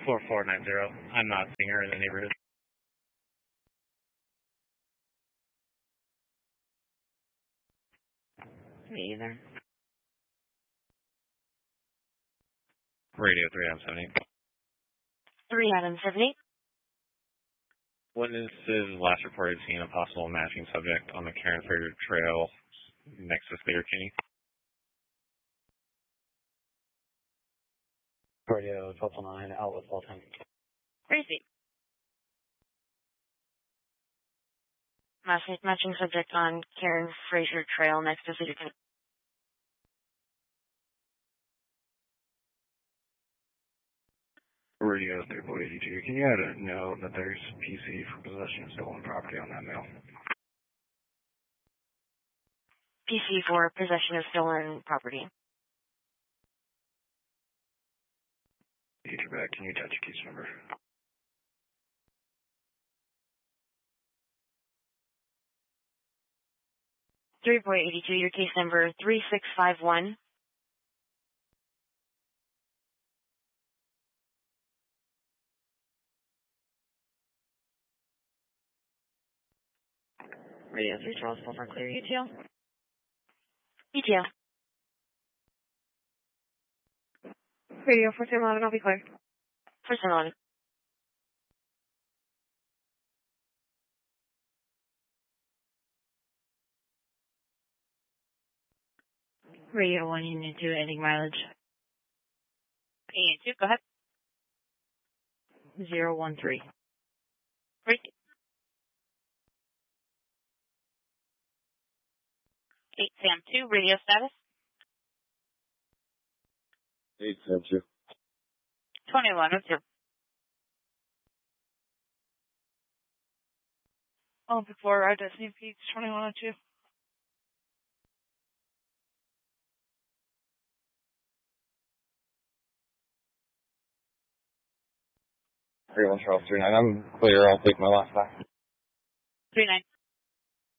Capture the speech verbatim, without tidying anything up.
four four nine zero. I'm not seeing her in the neighborhood. Me either. Radio three Adam seven eight. three Adam seven eight. Witnesses last reported seeing a possible matching subject on the Karen Fraser Trail next to Slater Kinney. Radio twelve oh nine, Outlet Fulton. Crazy. Matching, matching subject on Karen Fraser Trail next to Slater Kinney. Radio three four eight two. Can you add a note that there's P C for possession of stolen property on that mail? P C for possession of stolen property. Teacher back, can you touch your case number? three four eight two, your case number three six five one. Radio three twelve, for clear. E T L? E T L. Radio four seven eleven, I'll be clear. four seven eleven. Radio one Union two, ending mileage. Union two, go ahead. zero one three. Great. eight Sam two, radio status. eight Sam two. twenty-one, what's your... Oh, before I just need P twenty-one oh two. three one Charles three nine. I'm clear. I'll take my last back. three nine.